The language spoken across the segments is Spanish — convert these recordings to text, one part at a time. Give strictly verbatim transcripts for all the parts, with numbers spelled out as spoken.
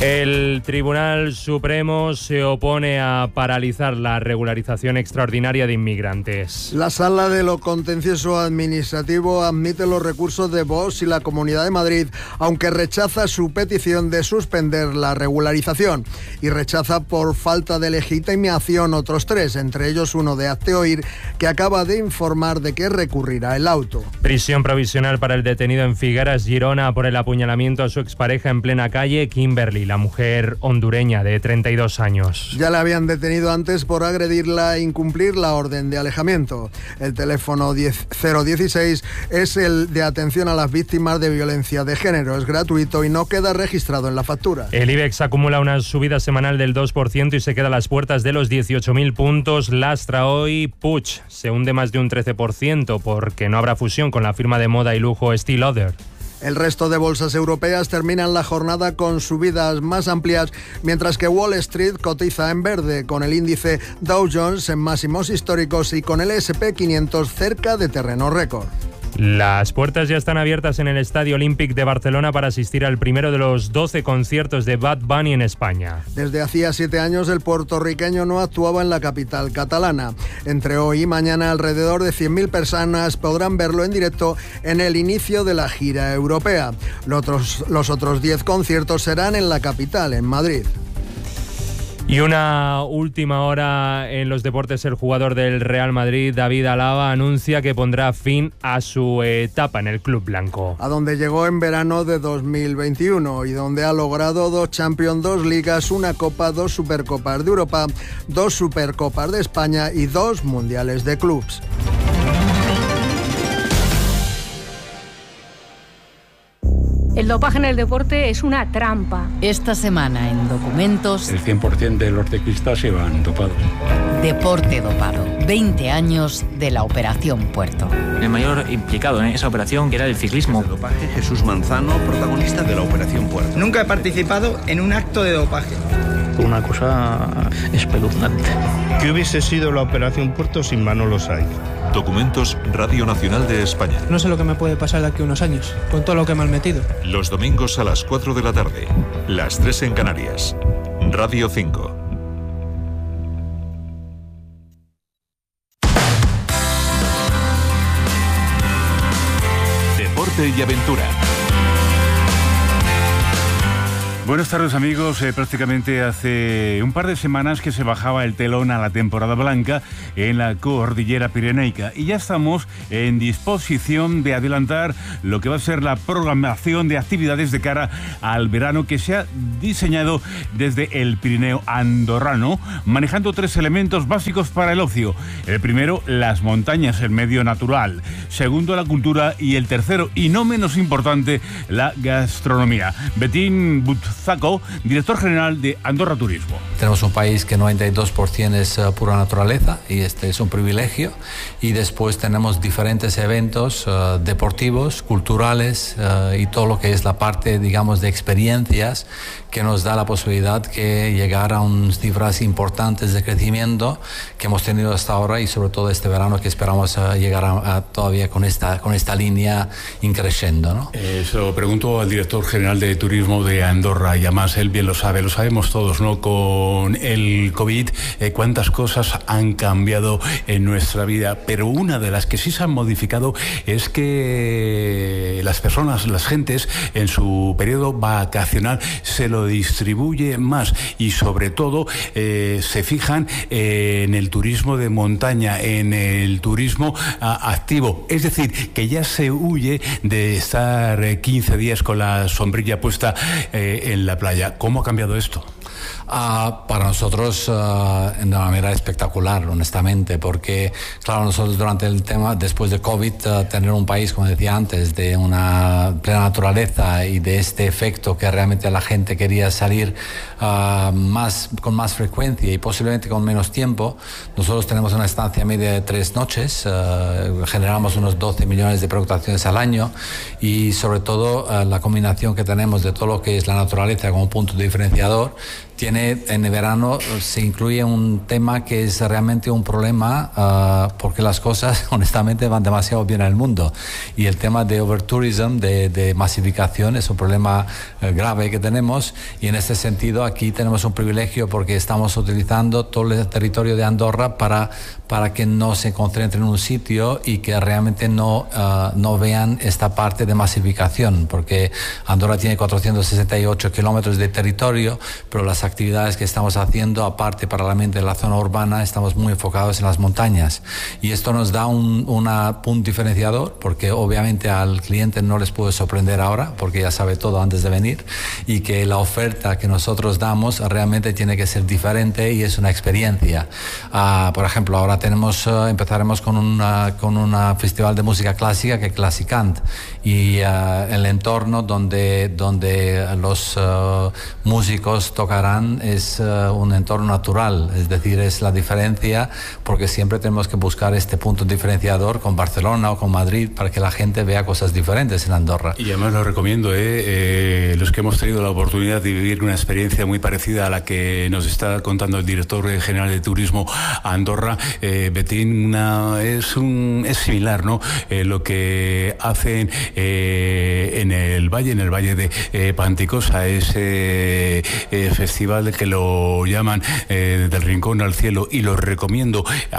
El Tribunal Supremo se opone a paralizar la regularización extraordinaria de inmigrantes. La Sala de lo Contencioso Administrativo admite los recursos de Vox y la Comunidad de Madrid, aunque rechaza su petición de suspender la regularización y rechaza por falta de legitimación otros tres, entre ellos uno de Hazte Oír, que acaba de informar de que recurrirá el auto. Prisión provisional para el detenido en Figueras, Girona, por el apuñalamiento a su expareja en plena calle, Kimberly, la mujer hondureña de treinta y dos años. Ya la habían detenido antes por agredirla e incumplir la orden de alejamiento. El teléfono cero dieciséis es el de atención a las víctimas de violencia de género. Es gratuito y no queda registrado en la factura. El IBEX acumula una subida semanal del dos por ciento y se queda a las puertas de los dieciocho mil puntos. Lastra hoy Puig. Se hunde más de un trece por ciento porque no habrá fusión con la firma de moda y lujo Estée Lauder. El resto de bolsas europeas terminan la jornada con subidas más amplias, mientras que Wall Street cotiza en verde, con el índice Dow Jones en máximos históricos y con el ese and pe quinientos cerca de terreno récord. Las puertas ya están abiertas en el Estadio Olímpic de Barcelona para asistir al primero de los doce conciertos de Bad Bunny en España. Desde hacía siete años el puertorriqueño no actuaba en la capital catalana. Entre hoy y mañana alrededor de cien mil personas podrán verlo en directo en el inicio de la gira europea. Los otros, los otros diez conciertos serán en la capital, en Madrid. Y una última hora en los deportes. El jugador del Real Madrid, David Alaba, anuncia que pondrá fin a su etapa en el club blanco. A donde llegó en verano de dos mil veintiuno y donde ha logrado dos Champions, dos Ligas, una Copa, dos Supercopas de Europa, dos Supercopas de España y dos Mundiales de Clubs. El dopaje en el deporte es una trampa. Esta semana en Documentos... El cien por ciento de los ciclistas iban dopados. Deporte dopado. veinte años de la Operación Puerto. El mayor implicado en esa operación, que era el ciclismo. De dopaje, Jesús Manzano, protagonista de la Operación Puerto. Nunca he participado en un acto de dopaje. Una cosa espeluznante. ¿Qué hubiese sido la Operación Puerto sin Manolo Saiz? Documentos, Radio Nacional de España. No sé lo que me puede pasar de aquí a unos años, con todo lo que me han metido. Los domingos a las cuatro de la tarde, las tres en Canarias. Radio cinco. Deporte y aventura. Buenas tardes, amigos. Eh, prácticamente hace un par de semanas que se bajaba el telón a la temporada blanca en la cordillera pirenaica y ya estamos en disposición de adelantar lo que va a ser la programación de actividades de cara al verano que se ha diseñado desde el Pirineo andorrano, manejando tres elementos básicos para el ocio. El primero, las montañas, el medio natural. Segundo, la cultura. Y el tercero, y no menos importante, la gastronomía. Betín Butzaco, director general de Andorra Turismo. Tenemos un país que noventa y dos por ciento es uh, pura naturaleza y este es un privilegio. Y después tenemos diferentes eventos uh, deportivos, culturales uh, y todo lo que es la parte, digamos, de experiencias que nos da la posibilidad de llegar a unas cifras importantes de crecimiento que hemos tenido hasta ahora y sobre todo este verano que esperamos uh, llegar a, a todavía con esta, con esta línea increciendo, ¿no? Eso pregunto al director general de Turismo de Andorra. Y además él bien lo sabe, lo sabemos todos, ¿no? Con el COVID, eh, cuántas cosas han cambiado en nuestra vida, pero una de las que sí se han modificado es que las personas, las gentes, en su periodo vacacional se lo distribuye más y sobre todo eh, se fijan eh, en el turismo de montaña, en el turismo a, activo, es decir, que ya se huye de estar eh, quince días con la sombrilla puesta eh, en la playa. ¿Cómo ha cambiado esto? Uh, para nosotros uh, de una manera espectacular, honestamente, porque claro, nosotros durante el tema, después de COVID, uh, tener un país, como decía antes, de una plena naturaleza y de este efecto que realmente la gente quería salir uh, más, con más frecuencia y posiblemente con menos tiempo. Nosotros tenemos una estancia media de tres noches, uh, generamos unos doce millones de pernoctaciones al año y sobre todo uh, la combinación que tenemos de todo lo que es la naturaleza naturaleza como punto diferenciador, tiene en el verano se incluye un tema que es realmente un problema uh, porque las cosas honestamente van demasiado bien en el mundo, y el tema de overtourism, de, de masificación, es un problema uh, grave que tenemos, y en este sentido aquí tenemos un privilegio porque estamos utilizando todo el territorio de Andorra para, para que no se concentren en un sitio y que realmente no, uh, no vean esta parte de masificación, porque Andorra tiene cuatrocientos sesenta y ocho kilómetros de territorio, pero las actividades que estamos haciendo, aparte paralelamente de la zona urbana, estamos muy enfocados en las montañas, y esto nos da un una punto diferenciador, porque obviamente al cliente no les puede sorprender ahora porque ya sabe todo antes de venir, y que la oferta que nosotros damos realmente tiene que ser diferente y es una experiencia. Uh, por ejemplo, ahora tenemos uh, empezaremos con una con un festival de música clásica que es Classicant, y uh, el entorno donde donde los uh, músicos tocarán es uh, un entorno natural, es decir, es la diferencia, porque siempre tenemos que buscar este punto diferenciador con Barcelona o con Madrid para que la gente vea cosas diferentes en Andorra. Y además lo recomiendo, ¿eh? Eh, los que hemos tenido la oportunidad de vivir una experiencia muy parecida a la que nos está contando el director general de Turismo a Andorra, eh, Betín, una, es, un, es similar, ¿no? Eh, lo que hacen eh, en el valle, en el valle de eh, Panticosa, ese eh, festival que lo llaman eh, del rincón al cielo, y lo recomiendo,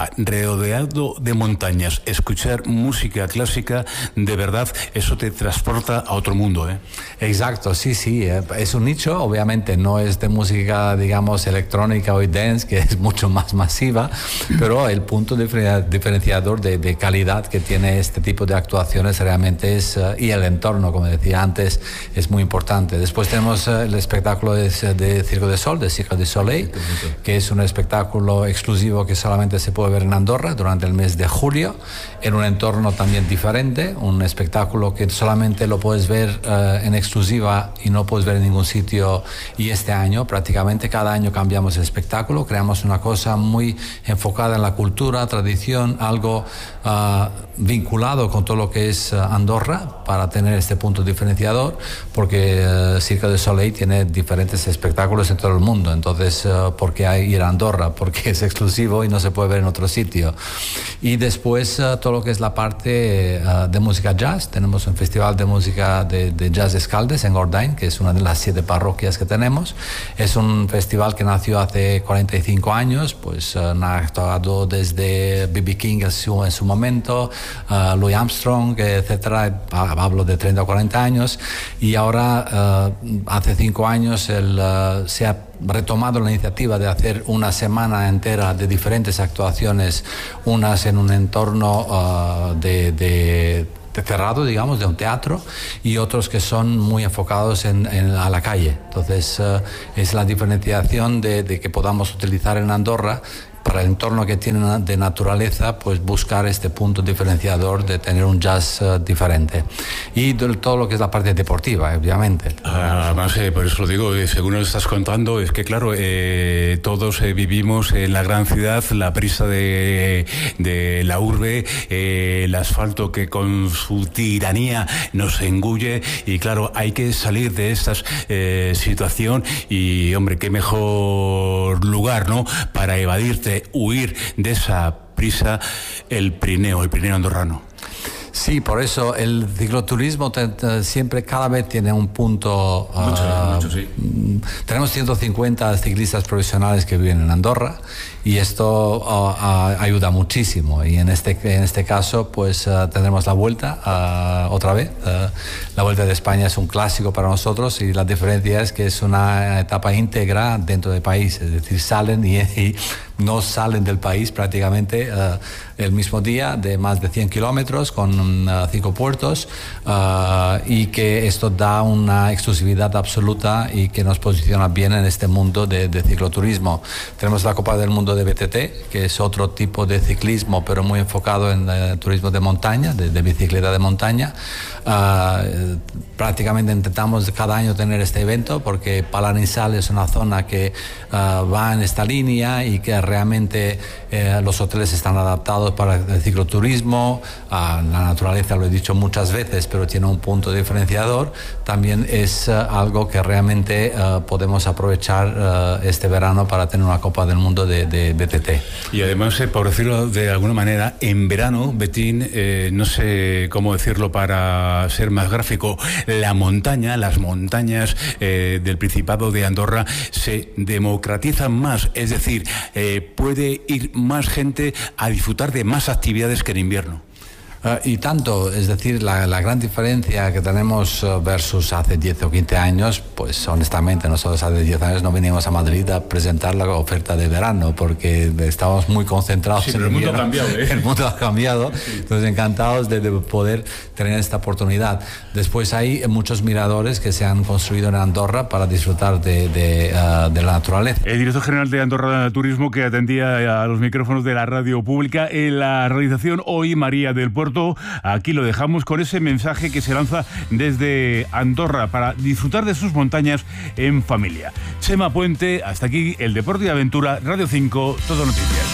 rodeado de montañas, escuchar música clásica, de verdad, eso te transporta a otro mundo, ¿eh? Exacto, sí, sí, es un nicho, obviamente no es de música, digamos, electrónica o dance, que es mucho más masiva, pero el punto diferenciador de, de calidad que tiene este tipo de actuaciones realmente es, uh, y el entorno, como decía antes, es muy importante. Después tenemos uh, el espectáculo de, de Circo de Sol, de Cirque du Soleil, que es un espectáculo exclusivo que solamente se puede ver en Andorra durante el mes de julio, en un entorno también diferente, un espectáculo que solamente lo puedes ver uh, en exclusiva y no puedes ver en ningún sitio, y este año prácticamente cada año cambiamos el espectáculo, creamos una cosa muy enfocada en la cultura, tradición, algo uh, vinculado con todo lo que es uh, Andorra, para tener este punto diferenciador, porque uh, Cirque du Soleil tiene diferentes espectáculos en todo el mundo, entonces uh, ¿por qué hay ir a Andorra? Porque es exclusivo y no se puede ver en otro sitio. Y después uh, todo lo que es la parte uh, de música jazz, tenemos un festival de música de, de jazz Escaldes en Gordain, que es una de las siete parroquias que tenemos. Es un festival que nació hace cuarenta y cinco años, pues uh, ha actuado desde B B King en su, en su momento, uh, Louis Armstrong, etcétera, hablo de treinta o cuarenta años, y ahora uh, hace cinco años el, uh, se ha retomado la iniciativa de hacer una semana entera de diferentes actuaciones, unas en un entorno uh, de, de cerrado, digamos, de un teatro, y otros que son muy enfocados en, en a la calle. Entonces uh, es la diferenciación de, de que podamos utilizar en Andorra, para el entorno que tiene de naturaleza, pues buscar este punto diferenciador de tener un jazz uh, diferente. Y de todo lo que es la parte deportiva, obviamente. Además, eh, por eso lo digo, eh, según nos estás contando, es que claro, eh, todos eh, vivimos en la gran ciudad, la prisa de, de la urbe, eh, el asfalto que con su tiranía nos engulle, y claro, hay que salir de esta eh, situación, y hombre, qué mejor lugar, ¿no?, para evadirte, huir de esa prisa, el Pirineo, el Pirineo andorrano. Sí, por eso el cicloturismo te, te, siempre cada vez tiene un punto... Mucho, uh, mucho, sí. Tenemos ciento cincuenta ciclistas profesionales que viven en Andorra, y esto uh, uh, ayuda muchísimo, y en este, en este caso pues uh, tendremos la vuelta uh, otra vez. Uh, la Vuelta de España es un clásico para nosotros, y la diferencia es que es una etapa íntegra dentro del país, es decir, salen y, y no salen del país prácticamente uh, el mismo día, de más de cien kilómetros con uh, cinco puertos, uh, y que esto da una exclusividad absoluta y que nos posiciona bien en este mundo de, de cicloturismo. Tenemos la Copa del Mundo de B T T, que es otro tipo de ciclismo, pero muy enfocado en uh, turismo de montaña, de, de bicicleta de montaña. Uh, eh, prácticamente intentamos cada año tener este evento porque Palaninsal es una zona que uh, va en esta línea y que realmente eh, los hoteles están adaptados para el cicloturismo, uh, la naturaleza, lo he dicho muchas veces, pero tiene un punto diferenciador. También es uh, algo que realmente uh, podemos aprovechar uh, este verano para tener una Copa del Mundo de, de B T T. Y además, eh, por decirlo de alguna manera, en verano, Betín, eh, no sé cómo decirlo para ser más gráfico, la montaña, las montañas eh, del Principado de Andorra se democratizan más, es decir, eh, puede ir más gente a disfrutar de más actividades que en invierno. Uh, y tanto, es decir, la, la gran diferencia que tenemos uh, versus hace diez o quince años, pues honestamente nosotros hace diez años no venimos a Madrid a presentar la oferta de verano porque estábamos muy concentrados sí, en el, el mundo ha cambiado, ¿eh? El mundo ha cambiado, sí. Entonces encantados de, de poder tener esta oportunidad. Después hay muchos miradores que se han construido en Andorra para disfrutar de, de, uh, de la naturaleza. El director general de Andorra Turismo, que atendía a los micrófonos de la radio pública, en la realización hoy María del Puerto. Aquí lo dejamos con ese mensaje que se lanza desde Andorra para disfrutar de sus montañas en familia. Chema Puente, hasta aquí el Deporte y Aventura, Radio cinco, Todo Noticias.